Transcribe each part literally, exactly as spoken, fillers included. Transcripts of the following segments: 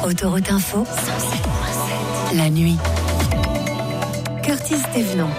Autoroute Info, la nuit. Curtis Thévenant.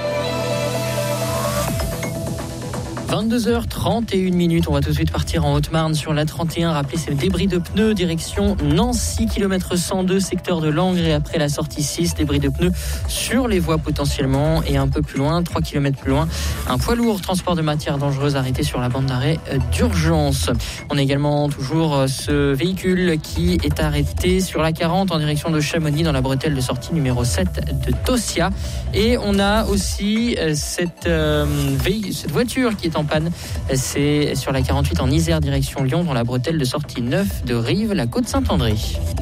vingt-deux heures trente et une minutes, on va tout de suite partir en Haute-Marne sur la trente et un. Rappelez, c'est le débris de pneus, direction Nancy, kilomètre cent deux, secteur de Langres. Et après la sortie six, débris de pneus sur les voies potentiellement. Et un peu plus loin, trois kilomètres plus loin, un poids lourd, transport de matières dangereuses arrêté sur la bande d'arrêt d'urgence. On a également toujours ce véhicule qui est arrêté sur la quarante en direction de Chamonix, dans la bretelle de sortie numéro sept de Tossia. Et on a aussi cette, euh, vé- cette voiture qui est en panne, c'est sur la quarante-huit en Isère, direction Lyon, dans la bretelle de sortie neuf de Rive, la Côte-Saint-André.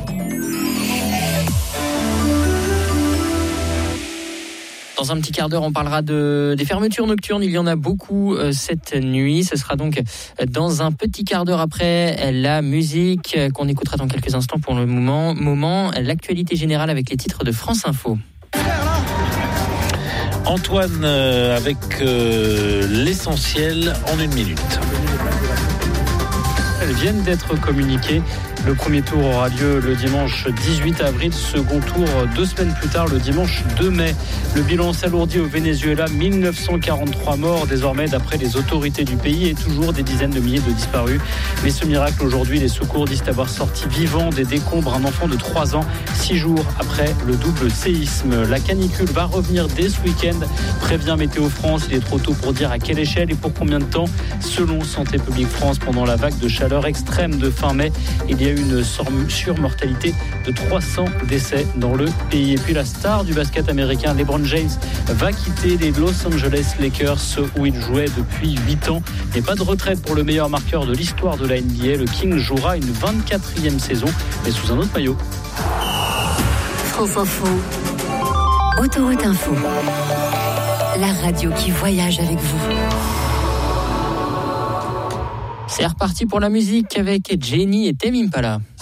Dans un petit quart d'heure, on parlera de, des fermetures nocturnes. Il y en a beaucoup euh, cette nuit. Ce sera donc dans un petit quart d'heure après la musique euh, qu'on écoutera dans quelques instants. Pour le moment, moment l'actualité générale avec les titres de France Info. Antoine euh, avec euh, l'essentiel en une minute. Elles viennent d'être communiquées. Le premier tour aura lieu le dimanche dix-huit avril, second tour deux semaines plus tard, le dimanche deux mai. Le bilan s'alourdit au Venezuela, mille neuf cent quarante-trois morts désormais d'après les autorités du pays et toujours des dizaines de milliers de disparus. Mais ce miracle aujourd'hui, les secours disent avoir sorti vivant des décombres un enfant de trois ans, six jours après le double séisme. La canicule va revenir dès ce week-end, prévient Météo France. Il est trop tôt pour dire à quelle échelle et pour combien de temps. Selon Santé publique France, pendant la vague de chaleur extrême de fin mai, il y a eu une surmortalité de trois cents décès dans le pays. Et puis la star du basket américain, LeBron James, va quitter les Los Angeles Lakers où il jouait depuis huit ans. Et pas de retraite pour le meilleur marqueur de l'histoire de la N B A. Le King jouera une vingt-quatrième saison, mais sous un autre maillot. France Info, Autoroute Info, la radio qui voyage avec vous. C'est reparti pour la musique avec Jenny et Tame Impala.